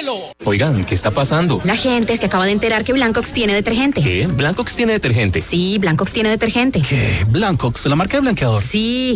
pelo. Oigan, ¿qué está pasando? La gente se acaba de enterar que Blancox tiene detergente. ¿Qué? ¿Blancox tiene detergente? Sí, Blancox tiene detergente. ¿Qué? ¿Blancox, la marca de blanqueador? Sí.